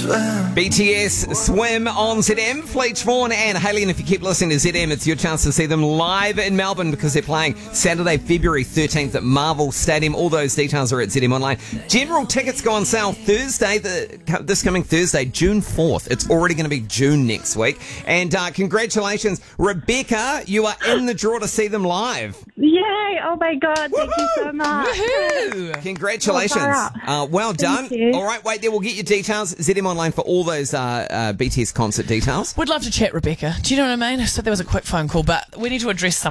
BTS Swim on ZM. Fleets Vaughan and Hayley, and if you keep listening to ZM, it's your chance to see them live in Melbourne because they're playing Saturday, February 13th at Marvel Stadium. All those details are at ZM Online. General tickets go on sale Thursday, this coming Thursday, June 4th. It's already going to be June next week. And congratulations, Rebecca, you are in the draw to see them live. Yay! Oh my God! Thank you so much. Woohoo! Congratulations. Well done. All right, wait there. We'll get your details. ZM Online for all those BTS concert details. Would love to chat, Rebecca. Do you know what I mean? So there was a quick phone call, but we need to address something.